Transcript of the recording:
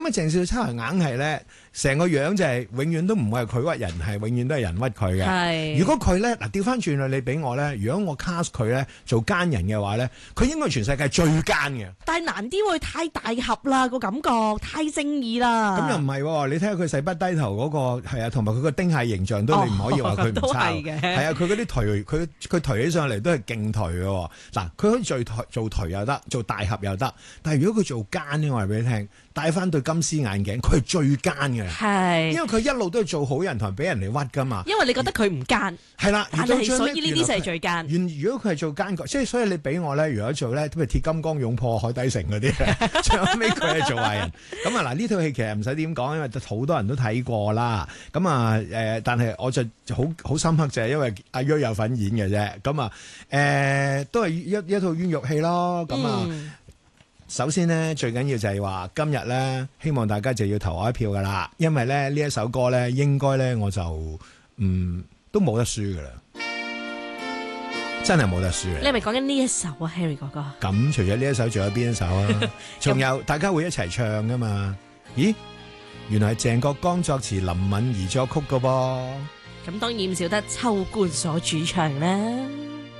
咁啊，鄭少秋硬係咧，成個樣就係永遠都唔會係佢屈人，係永遠都係人屈佢嘅。 係如果佢咧嗱調翻轉啦，你俾我咧，如果我 cast 佢咧做奸人嘅話咧，佢應該係全世界最奸嘅。 但係難啲喎，太大俠啦個感覺，太正義啦。 咁又唔係喎，你睇下佢誓不低頭嗰個係啊，同埋佢個丁蟹形象都你唔可以話佢唔都差。 係嘅。 係啊，佢嗰啲頹，佢頹起上嚟都係勁頹嘅喎。嗱，佢可以做頹又得，做大俠又得。但係如果佢做奸咧，我話俾你聽，戴翻對金絲眼鏡，佢係最奸嘅。 係， 因為佢一路都係做好人，同埋俾人嚟屈噶嘛。 因為你覺得佢唔奸， 係啦， 但係所以呢啲就係最奸。 如果佢係做奸角，即係所以你俾我咧，如果做咧，譬如鐵金剛勇破海底城嗰啲，最後尾佢係做壞人。咁啊嗱，呢套戲其實唔使點講，因為好多人都睇過啦。咁啊但係我就好深刻就係因為阿約有份演嘅啫。咁啊都係一套冤獄戲咯。咁啊。首先呢，最緊要就係話今日咧，希望大家就要投我一票噶啦，因為咧呢一首歌咧，應該咧我就都冇得輸噶啦，真係冇得輸。 你係咪講緊呢一首啊 ，Harry 哥哥？ 咁除咗呢一首，仲有邊一首啊？仲有大家會一齊唱噶嘛？咦，原來係鄭國江作詞，林敏怡作曲噶噃。 咁當然唔少得秋官所主唱啦。